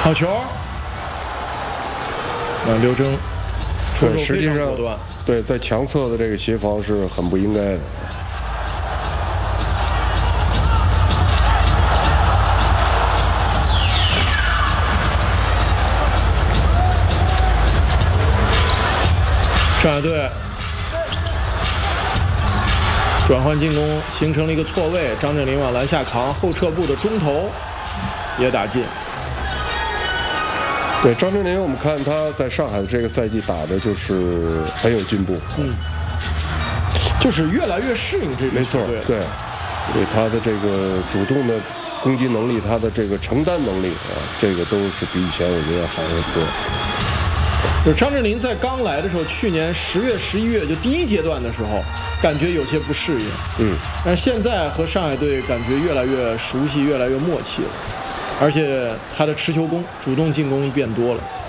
好球。刘铮出手实际上果断， 对，在强侧的这个协防是很不应该的。 上海队转换进攻形成了一个错位，张镇麟往篮下扛，后撤步的中投也打进。 对张镇麟，我们看他在上海的这个赛季打的就是很有进步， 就是越来越适应这支球队。 对，对他的这个主动的攻击能力，他的这个承担能力啊，这个都是比以前我觉得好很多。 就张镇麟在刚来的时候，去年10月、11月就第一阶段的时候，感觉有些不适应。但是现在和上海队感觉越来越熟悉，越来越默契了，而且他的持球攻、主动进攻变多了。